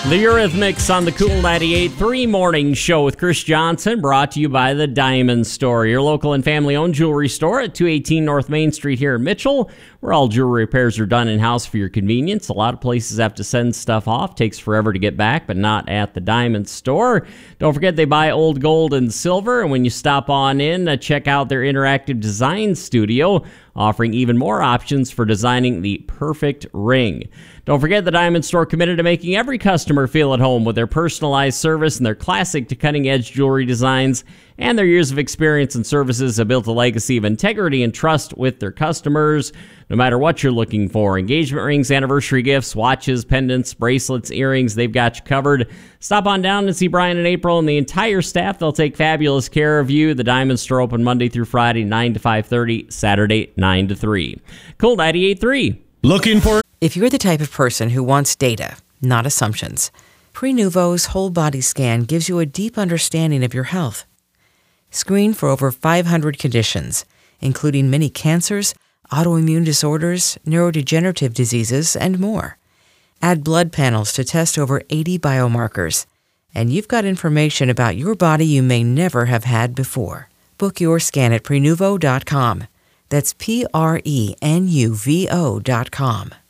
The Eurythmics on the Cool 98.3 Morning Show with Chris Johnson, brought to you by the Diamond Store, your local and family-owned jewelry store at 218 North Main Street here in Mitchell, where all jewelry repairs are done in-house for your convenience. A lot of places have to send stuff off. Takes forever to get back, but not at the Diamond Store. Don't forget they buy old gold and silver, and when you stop on in, check out their interactive design studio, offering even more options for designing the perfect ring. Don't forget the Diamond Store committed to making every customer feel at home with their personalized service and their classic to cutting-edge jewelry designs, and their years of experience and services have built a legacy of integrity and trust with their customers. No matter what you're looking for, engagement rings, anniversary gifts, watches, pendants, bracelets, earrings, they've got you covered. Stop on down and see Brian and April and the entire staff. They'll take fabulous care of you. The Diamond Store open Monday through Friday, 9 to 5:30, Saturday, 9 to 3. Cool 98.3. Looking for... If you're the type of person who wants data, not assumptions, Prenuvo's whole body scan gives you a deep understanding of your health. Screen for over 500 conditions, including many cancers, autoimmune disorders, neurodegenerative diseases, and more. Add blood panels to test over 80 biomarkers, and you've got information about your body you may never have had before. Book your scan at Prenuvo.com. That's Prenuvo.com.